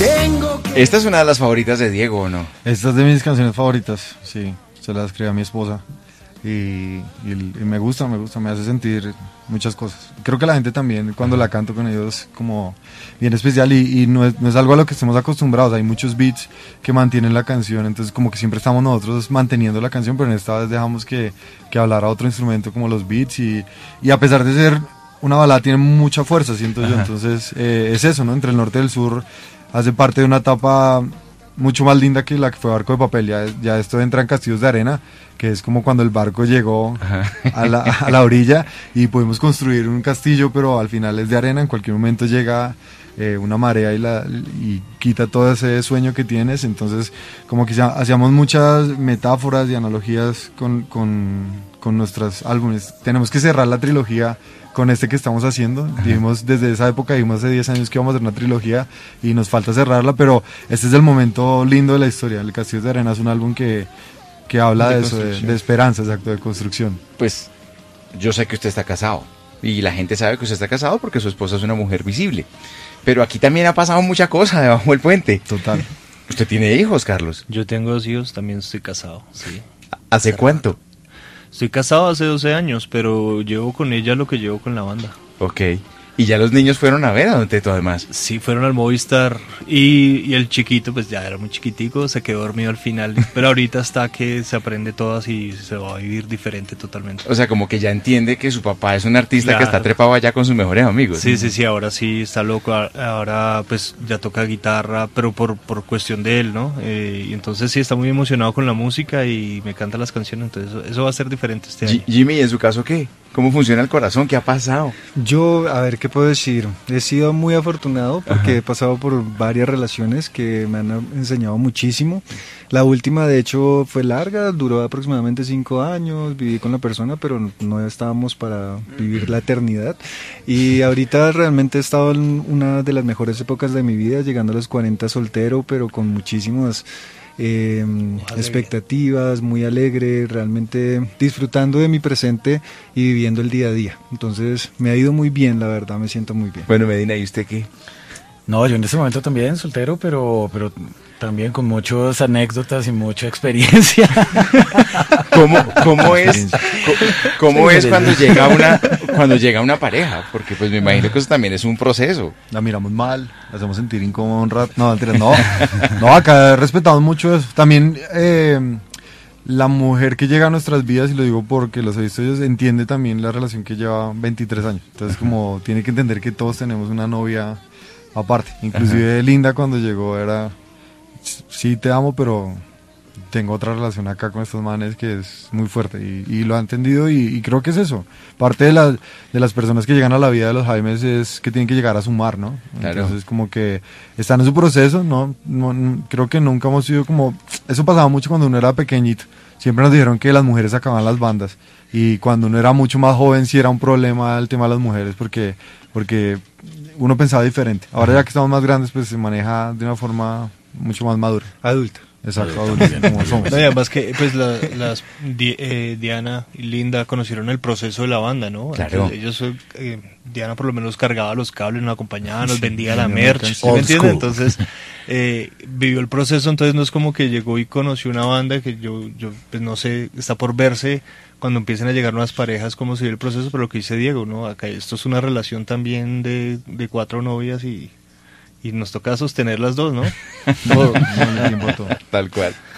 Esta es una de las favoritas de Diego, ¿o no? Esta es de mis canciones favoritas, sí, se la escribí a mi esposa y me gusta, me hace sentir muchas cosas. Creo que la gente también cuando la canto con ellos como bien especial y no es algo a lo que estemos acostumbrados, hay muchos beats que mantienen la canción, entonces como que siempre estamos nosotros manteniendo la canción, pero en esta vez dejamos que hablara otro instrumento como los beats y a pesar de ser una balada tiene mucha fuerza, siento yo, entonces es eso, ¿no? Entre el norte y el sur hace parte de una etapa mucho más linda que la que fue Barco de Papel, ya esto entra en Castillos de Arena, que es como cuando el barco llegó a la orilla y pudimos construir un castillo, pero al final es de arena, en cualquier momento llega una marea y quita todo ese sueño que tienes, entonces como que hacíamos muchas metáforas y analogías con nuestros álbumes. Tenemos que cerrar la trilogía con este que estamos haciendo. Dijimos desde esa época, dijimos hace 10 años que íbamos a hacer una trilogía y nos falta cerrarla, pero este es el momento lindo de la historia. El Castillo de Arena es un álbum que habla de eso, de esperanza, exacto, de construcción. Pues yo sé que usted está casado y la gente sabe que usted está casado porque su esposa es una mujer visible, pero aquí también ha pasado mucha cosa debajo del puente. Total. ¿Usted tiene hijos, Carlos? Yo tengo 2 hijos, también estoy casado, sí. ¿Hace cuánto? Estoy casado hace 12 años, pero llevo con ella lo que llevo con la banda. Ok. ¿Y ya los niños fueron a ver a Don Teto además? Sí, fueron al Movistar y el chiquito pues ya era muy chiquitico, se quedó dormido al final, pero ahorita está que se aprende todas y se va a vivir diferente totalmente. O sea, como que ya entiende que su papá es un artista Claro. Que está trepado allá con sus mejores amigos. Sí, sí, ahora sí está loco, ahora pues ya toca guitarra, pero por cuestión de él, ¿no? Y entonces sí está muy emocionado con la música y me canta las canciones, entonces eso va a ser diferente este año. Jimmy, ¿en su caso qué? ¿Cómo funciona el corazón? ¿Qué ha pasado? Yo, a ver, ¿qué puedo decir? He sido muy afortunado porque he pasado por varias relaciones que me han enseñado muchísimo. La última, de hecho, fue larga, duró aproximadamente 5 años, viví con la persona, pero no estábamos para vivir la eternidad. Y ahorita realmente he estado en una de las mejores épocas de mi vida, llegando a los 40 soltero, pero con muchísimas expectativas, muy alegre, realmente disfrutando de mi presente y viviendo el día a día. Entonces me ha ido muy bien, la verdad, me siento muy bien. Bueno, Medina, ¿y usted qué? No, yo en este momento también soltero, pero también con muchas anécdotas y mucha experiencia. ¿Cómo es cuando llega una pareja? Porque pues me imagino que eso también es un proceso. La miramos mal, la hacemos sentir incómodo un rato. No, acá respetamos mucho eso. También la mujer que llega a nuestras vidas, y lo digo porque los he visto ellos, entiende también la relación que lleva 23 años. Entonces como tiene que entender que todos tenemos una novia aparte. Inclusive Linda cuando llegó era, sí te amo, pero tengo otra relación acá con estos manes que es muy fuerte y lo ha entendido y creo que es eso. Parte de las personas que llegan a la vida de los Jaimes es que tienen que llegar a sumar, ¿no? Claro. Entonces como que están en su proceso, ¿no? Creo que nunca hemos sido como... Eso pasaba mucho cuando uno era pequeñito. Siempre nos dijeron que las mujeres acababan las bandas y cuando uno era mucho más joven sí era un problema el tema de las mujeres porque uno pensaba diferente. Ahora ya que estamos más grandes pues se maneja de una forma mucho más madura. Adulta. Exacto, adultos, como somos. No, y además que pues Diana y Linda conocieron el proceso de la banda, ¿no? Claro. Entonces, ellos, Diana por lo menos cargaba los cables, nos acompañaba, nos vendía la vendía merch, ¿sí old me entiendes? school. Entonces vivió el proceso, entonces no es como que llegó y conoció una banda que yo pues no sé, está por verse cuando empiecen a llegar nuevas parejas cómo se ve el proceso, pero lo que dice Diego, ¿no? Acá esto es una relación también de 4 novias y nos toca sostener las dos, ¿no? Todo, el tiempo todo. Tal cual.